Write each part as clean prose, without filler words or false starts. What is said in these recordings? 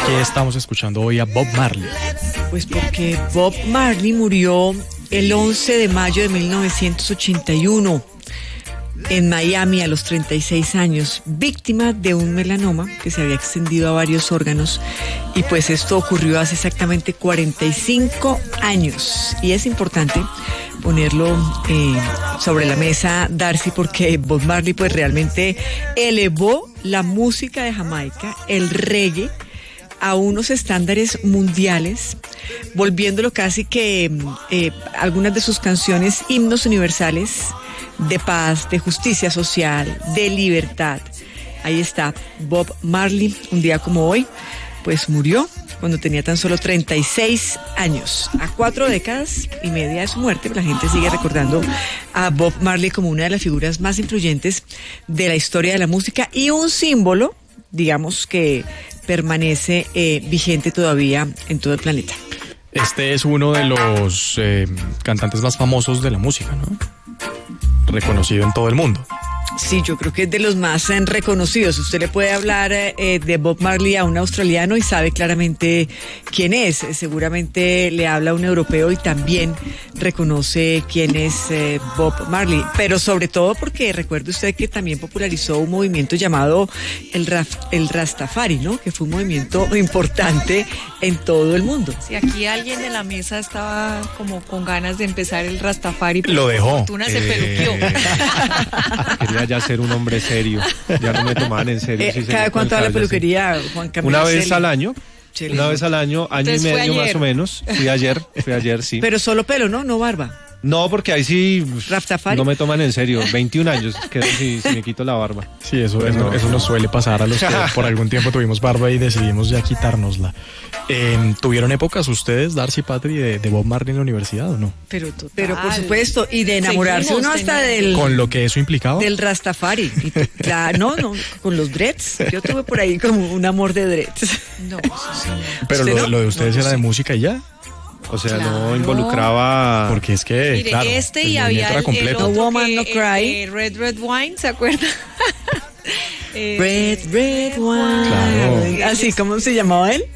qué estamos escuchando hoy a Bob Marley? Pues porque Bob Marley murió el 11 de mayo de 1981 en Miami a los 36 años, víctima de un melanoma que se había extendido a varios órganos, y pues esto ocurrió hace exactamente 45 años. Y es importante ponerlo sobre la mesa, Darcy, porque Bob Marley pues realmente elevó la música de Jamaica, el reggae, a unos estándares mundiales, volviéndolo casi que algunas de sus canciones himnos universales de paz, de justicia social, de libertad. Ahí está Bob Marley, un día como hoy, pues murió cuando tenía tan solo 36 años. A 4 décadas y media de su muerte, la gente sigue recordando a Bob Marley como una de las figuras más influyentes de la historia de la música y un símbolo, digamos, que permanece vigente todavía en todo el planeta. Este es uno de los cantantes más famosos de la música, ¿no? Reconocido en todo el mundo. Sí, yo creo que es de los más reconocidos. Usted le puede hablar de Bob Marley a un australiano y sabe claramente quién es. Seguramente le habla a un europeo y también reconoce quién es Bob Marley. Pero sobre todo porque recuerde usted que también popularizó un movimiento llamado el Rastafari, ¿no? Que fue un movimiento importante en todo el mundo. Si aquí alguien de la mesa estaba como con ganas de empezar el Rastafari, pero lo dejó. Por fortuna se peluqueó. Quería ya ser un hombre serio, ya no me tomaban en serio. ¿Cada cuánto va la peluquería, Juan Camilo? Una vez al año. Chile. Una vez al año, año Entonces y medio fue más o menos. Fui ayer, sí. Pero solo pelo, ¿no? No barba. No, porque ahí sí Rastafari. no me toman en serio. 21 años quedo si me quito la barba. Sí, eso no. nos suele pasar a los que por algún tiempo tuvimos barba y decidimos ya quitárnosla. ¿Tuvieron épocas ustedes, Darcy y Patri, de Bob Marley en la universidad o no? Pero por supuesto, y de enamorarse Seguimos uno hasta ¿Con lo que eso implicaba? del Rastafari. No, con los dreads. Yo tuve por ahí como un amor de dreads. No, eso sí. Pero ¿Usted no? lo de ustedes era de música y ya. O sea, Claro. no involucraba... Porque es que, Mire, claro, y había era el completo. otro No Woman, que, No Cry. Red Wine, ¿se acuerda? Red Wine. Claro. Así, ¿cómo se llamaba él?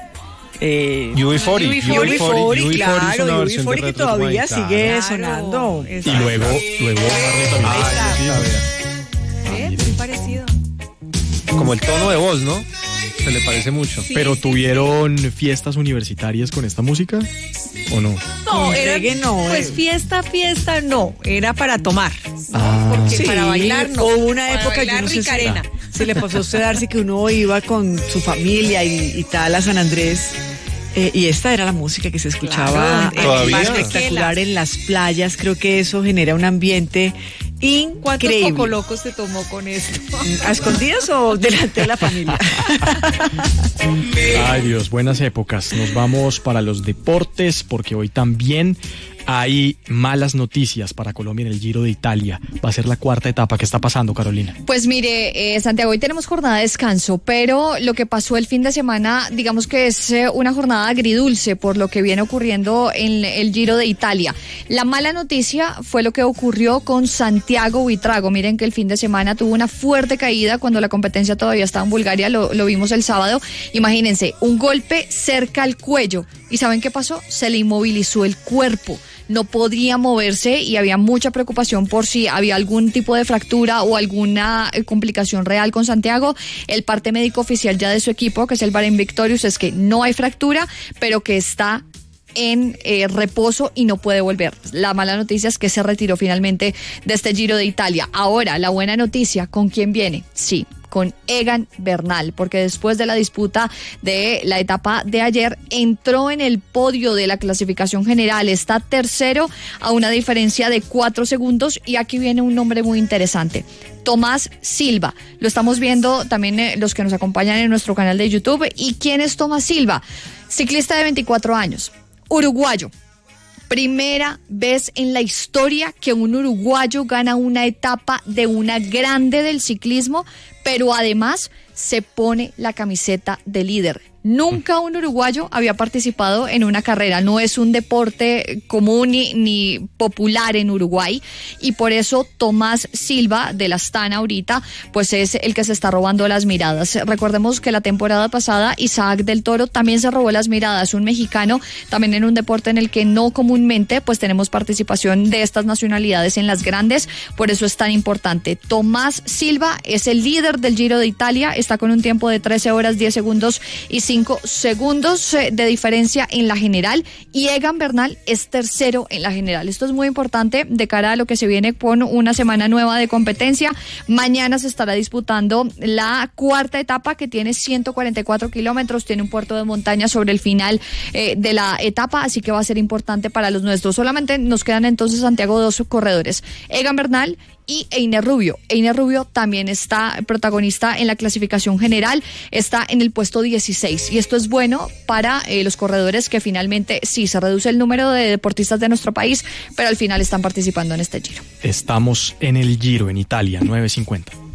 UB40. UB40, claro, una versión de UB40 que Red todavía Wine, sigue Claro. sonando. Y luego Marley también. Ahí está. Sí, a ver. Muy parecido. Como el tono de voz, ¿no? Se le parece mucho. Sí. ¿Pero tuvieron fiestas universitarias con esta música o no? No, Con era, reggae no, pues fiesta no, era para tomar. Ah. Porque Sí, para bailar no. hubo una Para época, yo bailar no sé si, Ricarena. si le pasó a usted, Darcy, que uno iba con su familia y tal a San Andrés. Y esta era la música que se escuchaba Claro, ¿Todavía? espectacular en las playas. Creo que eso genera un ambiente ¿Cuántos increíble. cocolocos se tomó con esto? ¿A escondidas o delante de la familia? Ay Dios, buenas épocas. Nos vamos para los deportes porque hoy también hay malas noticias para Colombia en el Giro de Italia. Va a ser la cuarta etapa. ¿Qué está pasando, Carolina? Pues mire, Santiago, hoy tenemos jornada de descanso, pero lo que pasó el fin de semana, digamos que es una jornada agridulce por lo que viene ocurriendo en el Giro de Italia. La mala noticia fue lo que ocurrió con Santiago Buitrago. Miren que el fin de semana tuvo una fuerte caída cuando la competencia todavía estaba en Bulgaria, lo vimos el sábado. Imagínense, un golpe cerca al cuello. ¿Y saben qué pasó? Se le inmovilizó el cuerpo. No podía moverse y había mucha preocupación por si había algún tipo de fractura o alguna complicación real con Santiago. El parte médico oficial ya de su equipo, que es el Bahrain Victorious, es que no hay fractura, pero que está en reposo y no puede volver. La mala noticia es que se retiró finalmente de este Giro de Italia. Ahora, la buena noticia, ¿con quién viene? Sí, con Egan Bernal, porque después de la disputa de la etapa de ayer, entró en el podio de la clasificación general, está tercero a una diferencia de 4 segundos y aquí viene un nombre muy interesante, Tomás Silva. Lo estamos viendo también los que nos acompañan en nuestro canal de YouTube. ¿Y quién es Tomás Silva? Ciclista de 24 años, uruguayo. Primera vez en la historia que un uruguayo gana una etapa de una grande del ciclismo, pero además se pone la camiseta de líder. Nunca un uruguayo había participado en una carrera. No es un deporte común ni popular en Uruguay, y por eso Tomás Silva de la Astana ahorita pues es el que se está robando las miradas. Recordemos que la temporada pasada Isaac del Toro también se robó las miradas, un mexicano, también en un deporte en el que no comúnmente pues tenemos participación de estas nacionalidades en las grandes, por eso es tan importante. Tomás Silva es el líder del Giro de Italia, está con un tiempo de 13 horas 10 segundos y 5 segundos de diferencia en la general, y Egan Bernal es tercero en la general. Esto es muy importante de cara a lo que se viene con una semana nueva de competencia. Mañana se estará disputando la cuarta etapa, que tiene 144 kilómetros, tiene un puerto de montaña sobre el final de la etapa, así que va a ser importante para los nuestros. Solamente nos quedan entonces, Santiago, 2 corredores, Egan Bernal y Einer Rubio. Einer Rubio también está protagonista en la clasificación general, está en el puesto 16, y esto es bueno para los corredores que finalmente sí se reduce el número de deportistas de nuestro país, pero al final están participando en este Giro. Estamos en el Giro en Italia, 9:50.